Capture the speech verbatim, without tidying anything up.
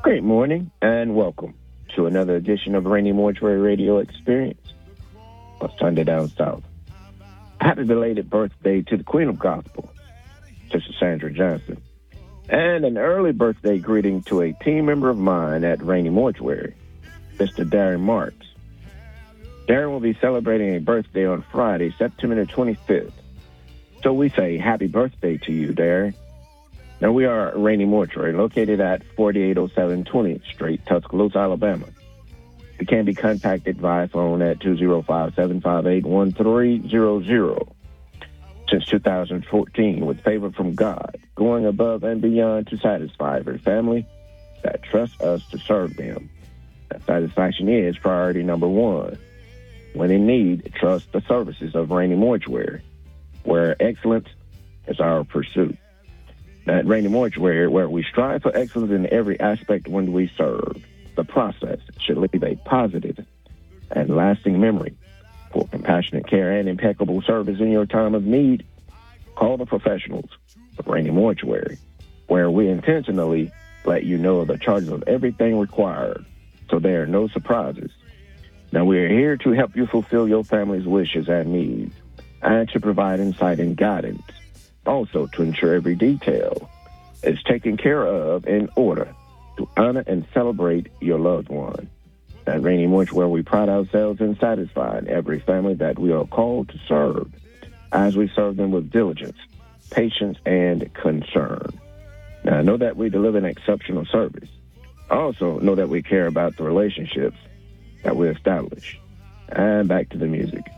Great morning and welcome to another edition of Rainy Mortuary Radio Experience on Sunday Down South. Happy belated birthday to the Queen of Gospel, Sister Sandra Johnson. And an early birthday greeting to a team member of mine at Rainy Mortuary, Mister Darren Marks. Darren will be celebrating a birthday on Friday, September the twenty-fifth. So we say happy birthday to you, Darren. Now, we are Rainy Mortuary, located at forty-eight oh seven twentieth Street, Tuscaloosa, Alabama. We can be contacted via phone at two oh five, seven five eight, one three zero zero. Since two thousand fourteen, with favor from God, going above and beyond to satisfy every family that trusts us to serve them. That satisfaction is priority number one. When in need, trust the services of Rainy Mortuary, where excellence is our pursuit. At Rainy Mortuary, where we strive for excellence in every aspect when we serve, the process should leave a positive and lasting memory. For compassionate care and impeccable service in your time of need, call the professionals of Rainy Mortuary, where we intentionally let you know the charges of everything required, so there are no surprises. Now, we are here to help you fulfill your family's wishes and needs, and to provide insight and guidance. Also, to ensure every detail is taken care of in order to honor and celebrate your loved one. At Rainy Mortuary, we pride ourselves in satisfying every family that we are called to serve, as we serve them with diligence, patience, and concern. Now, know that we deliver an exceptional service. Also, know that we care about the relationships that we establish. And back to the music.